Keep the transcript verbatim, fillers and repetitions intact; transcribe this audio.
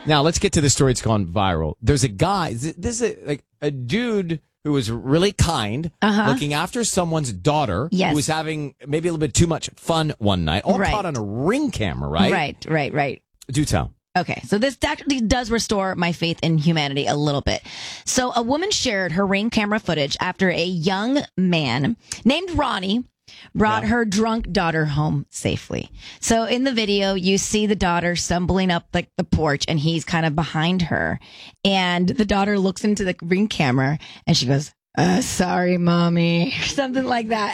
Now, let's get to the story that's gone viral. There's a guy, this is a, like a dude who was really kind, uh-huh. looking after someone's daughter yes. who was having maybe a little bit too much fun one night, all right. caught on a Ring camera, right? Right, right, right. Do tell. Okay, so this actually does restore my faith in humanity a little bit. So a woman shared her Ring camera footage after a young man named Ronnie brought yeah. her drunk daughter home safely. So in the video, you see the daughter stumbling up like the porch and he's kind of behind her. And the daughter looks into the Ring camera and she goes, uh, sorry, mommy, or something like that.